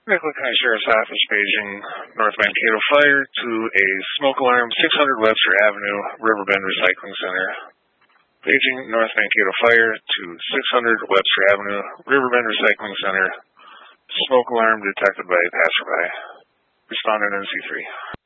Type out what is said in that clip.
Nickel County Sheriff's Office paging North Mankato Fire to a smoke alarm, 600 Webster Avenue, Riverbend Recycling Center. Paging North Mankato Fire to 600 Webster Avenue, Riverbend Recycling Center. Smoke alarm detected by passerby. Respondent NC3.